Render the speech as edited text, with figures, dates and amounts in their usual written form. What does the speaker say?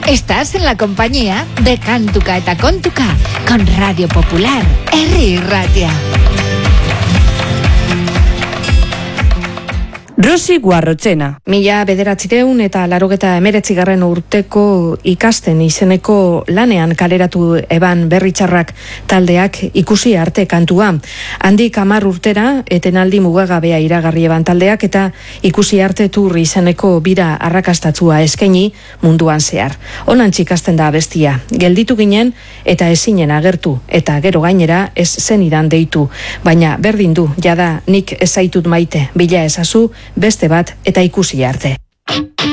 Estás en la compañía de Kantuka eta Kontuka con Radio Popular, Herri Irratia. Rosi Guarrotxena. 1989 urteko ikasten izeneko lanean kaleratu eban Berritxarrak taldeak ikusi arte kantua. Handik 10 urtera etenaldi mugagabea iragarri eban taldeak eta ikusi arte tur izeneko bira arrakastatzua eskaini munduan zehar. Onantz ikasten da abestia. Gelditu ginen eta ezinen agertu eta gero gainera ez zenidan deitu. Baina berdin du, jada nik ez zaitut maite, bila ezazu, beste bat eta ikusi arte.